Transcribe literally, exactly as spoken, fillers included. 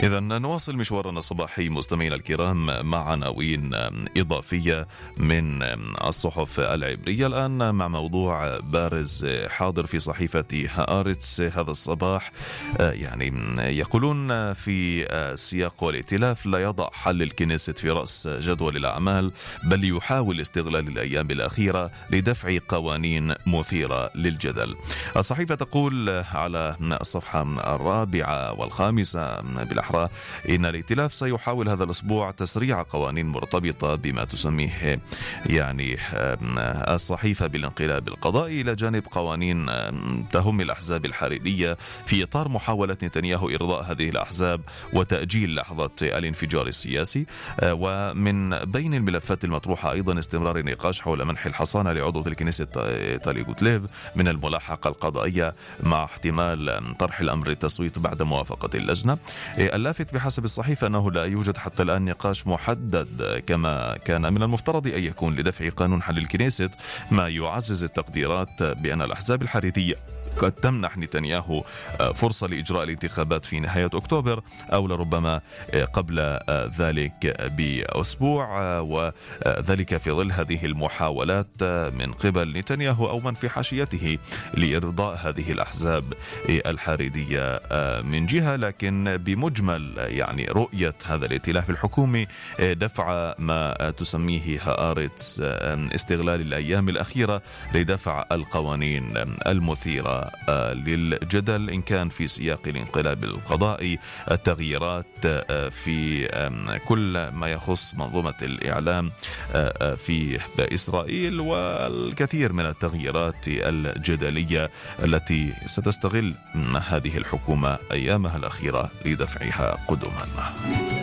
إذا نواصل مشوارنا الصباحي مستمعينا الكرام مع عناوين إضافية من الصحف العبرية. الآن مع موضوع بارز حاضر في صحيفة هآرتس هذا الصباح. يعني يقولون في سياق والائتلاف لا يضع حل الكنيست في رأس جدول الأعمال، بل يحاول استغلال الأيام الأخيرة لدفع قوانين مثيرة للجدل. الصحيفة تقول على الصفحة الرابعة والخامسة بالأحرى إن الائتلاف سيحاول هذا الأسبوع تسريع قوانين مرتبطة بما تسميه يعني الصحيفة بالانقلاب القضائي، إلى جانب قوانين تهم الأحزاب الحريرية في إطار محاولة نتنياهو إرضاء هذه الأحزاب وتأجيل لحظة الانفجار السياسي. ومن بين الملفات المطروحة أيضا استمرار النقاش حول منح الحصانة لعضو الكنيست طالي غوتليف من الملاحقة القضائية مع احتمال طرح الأمر للتصويت بعد موافقة اللجنة. اللافت بحسب الصحيفة أنه لا يوجد حتى الآن نقاش محدد كما كان من المفترض أن يكون لدفع قانون حل الكنيست، ما يعزز التقديرات بأن الأحزاب الحريرية قد تمنح نتنياهو فرصة لإجراء الانتخابات في نهاية أكتوبر أو لربما قبل ذلك بأسبوع، وذلك في ظل هذه المحاولات من قبل نتنياهو أو من في حاشيته لإرضاء هذه الأحزاب الحريرية من جهة. لكن بمجمل يعني رؤية هذا الائتلاف الحكومي دفع ما تسميه هآرتس استغلال الأيام الأخيرة لدفع القوانين المثيرة للجدل، إن كان في سياق الانقلاب القضائي، التغييرات في كل ما يخص منظومة الإعلام في إسرائيل، والكثير من التغييرات الجدلية التي ستستغل هذه الحكومة أيامها الأخيرة لدفعها قدما.